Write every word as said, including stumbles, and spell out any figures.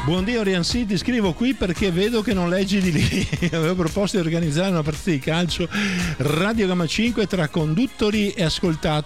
Buongiorno Riansi, ti scrivo qui perché vedo che non leggi di lì. Avevo proposto di organizzare una partita di calcio Radio Gamma cinque tra conduttori e ascoltatori